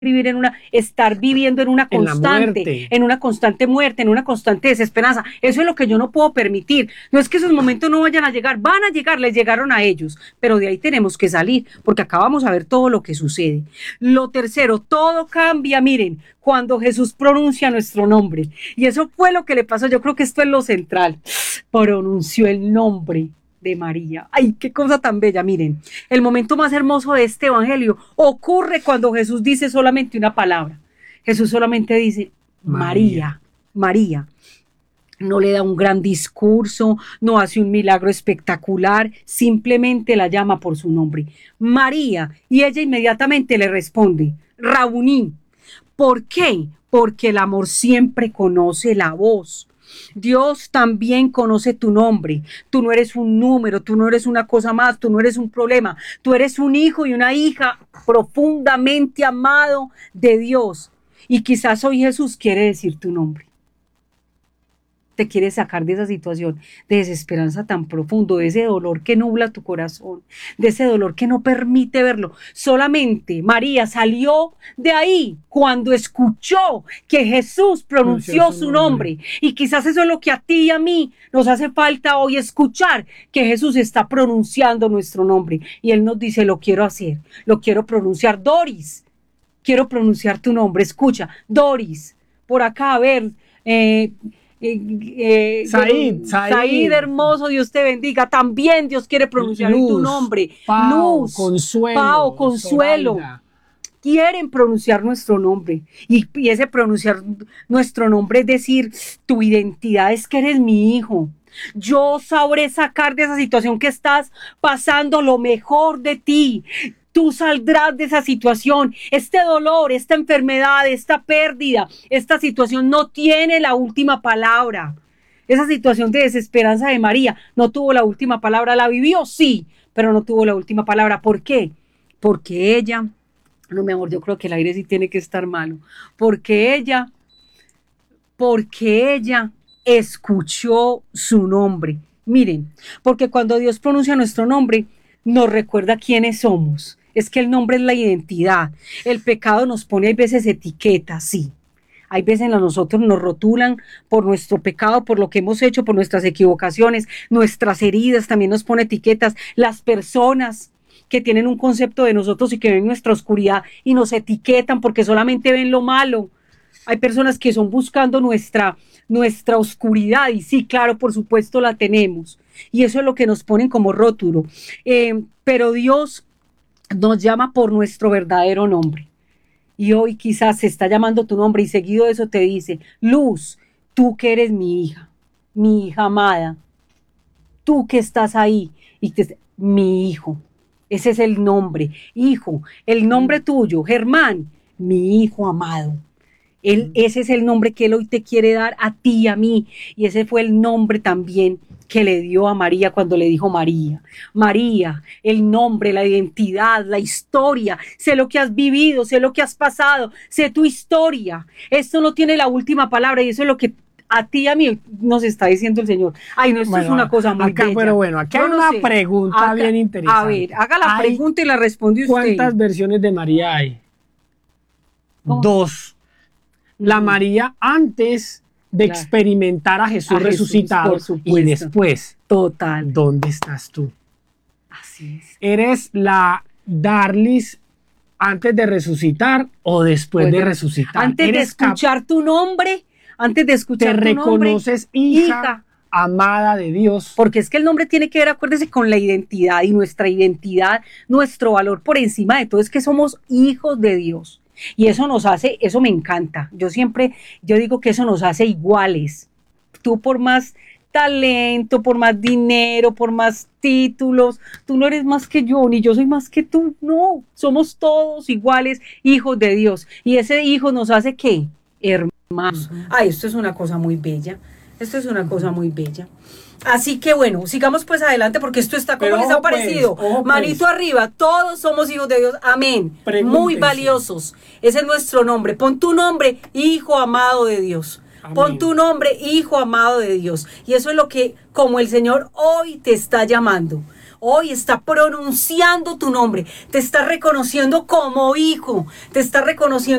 vivir estar viviendo en una constante muerte, en una constante desesperanza. Eso es lo que yo no puedo permitir. No es que esos momentos no vayan a llegar, van a llegar, les llegaron a ellos, pero de ahí tenemos que salir, porque acá vamos a ver todo lo que sucede. Lo tercero, todo cambia, miren, cuando Jesús pronuncia nuestro nombre. Y eso fue lo que le pasó, yo creo que esto es lo central. Pronunció el nombre de María. Ay, qué cosa tan bella. Miren, el momento más hermoso de este evangelio ocurre cuando Jesús dice solamente una palabra. Jesús solamente dice María, María. No le da un gran discurso, no hace un milagro espectacular, simplemente la llama por su nombre, María, y ella inmediatamente le responde, Rabuní. ¿Por qué? Porque el amor siempre conoce la voz. Dios también conoce tu nombre. Tú no eres un número, tú no eres una cosa más, tú no eres un problema. Tú eres un hijo y una hija profundamente amado de Dios. Y quizás hoy Jesús quiere decir tu nombre. Te quiere sacar de esa situación de desesperanza tan profundo, de ese dolor que nubla tu corazón, de ese dolor que no permite verlo. Solamente María salió de ahí cuando escuchó que Jesús pronunció su nombre. Y quizás eso es lo que a ti y a mí nos hace falta hoy, escuchar que Jesús está pronunciando nuestro nombre. Y Él nos dice, lo quiero hacer, lo quiero pronunciar. Doris, quiero pronunciar tu nombre. Escucha, Doris, por acá, a ver, Said, hermoso, Dios te bendiga. También Dios quiere pronunciar tu nombre. Luz, Consuelo, Consuelo. Zoraida. Quieren pronunciar nuestro nombre. Y ese pronunciar nuestro nombre es decir, tu identidad es que eres mi hijo. Yo sabré sacar de esa situación que estás pasando lo mejor de ti. Tú saldrás de esa situación. Este dolor, esta enfermedad, esta pérdida, esta situación no tiene la última palabra. Esa situación de desesperanza de María no tuvo la última palabra. La vivió, sí, pero no tuvo la última palabra. ¿Por qué? Porque ella, no, mi amor, yo creo que el aire sí tiene que estar malo. Porque ella escuchó su nombre. Miren, porque cuando Dios pronuncia nuestro nombre, nos recuerda quiénes somos. Es que el nombre es la identidad. El pecado nos pone a veces etiquetas, sí. Hay veces a nosotros nos rotulan por nuestro pecado, por lo que hemos hecho, por nuestras equivocaciones, nuestras heridas también nos pone etiquetas. Las personas que tienen un concepto de nosotros y que ven nuestra oscuridad y nos etiquetan porque solamente ven lo malo. Hay personas que son buscando nuestra oscuridad y sí, claro, por supuesto la tenemos. Y eso es lo que nos ponen como rótulo. Pero Dios nos llama por nuestro verdadero nombre. Y hoy quizás se está llamando tu nombre y seguido de eso te dice, Luz, tú que eres mi hija amada, tú que estás ahí, mi hijo, ese es el nombre, hijo, el nombre tuyo, Germán, mi hijo amado. Ese es el nombre que Él hoy te quiere dar a ti y a mí. Y ese fue el nombre también que le dio a María cuando le dijo María. María, el nombre, la identidad, la historia. Sé lo que has vivido, sé lo que has pasado, sé tu historia. Esto no tiene la última palabra y eso es lo que a ti y a mí nos está diciendo el Señor. Ay, no, esto es una cosa muy bella. Pero bueno, aquí hay una pregunta bien interesante. A ver, haga la pregunta y la responde usted. ¿Cuántas versiones de María hay? ¿Cómo? 2. La María antes de experimentar a Jesús resucitado y después. Total. ¿Dónde estás tú? Así es. ¿Eres la Darlis antes de resucitar o después de resucitar? Antes de escuchar tu nombre, ¿te reconoces hija amada de Dios? Porque es que el nombre tiene que ver, acuérdese, con la identidad y nuestra identidad, nuestro valor por encima de todo es que somos hijos de Dios. Y eso nos hace, eso me encanta. Yo digo que eso nos hace iguales. Tú por más talento, por más dinero, por más títulos, tú no eres más que yo, ni yo soy más que tú. No, somos todos iguales, hijos de Dios. Y ese hijo nos hace ¿qué? Hermanos. Ay, esto es una cosa muy bella. Esto es una cosa muy bella. Así que bueno, sigamos pues adelante porque esto está como les ha parecido. Manito arriba, todos somos hijos de Dios. Amén. Muy valiosos. Ese es nuestro nombre. Pon tu nombre, hijo amado de Dios. Amén. Pon tu nombre, hijo amado de Dios. Y eso es lo que, como el Señor hoy te está llamando. hoy está pronunciando tu nombre, te está reconociendo como hijo, te está reconociendo